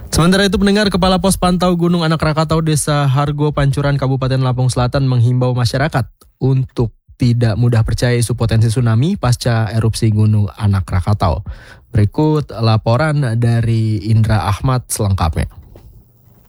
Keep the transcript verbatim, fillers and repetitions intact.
Sementara itu, pendengar, Kepala Pos Pantau Gunung Anak Rakatau Desa Hargo Pancuran Kabupaten Lampung Selatan menghimbau masyarakat untuk tidak mudah percaya isu potensi tsunami pasca erupsi Gunung Anak Rakatau. Berikut laporan dari Indra Ahmad selengkapnya.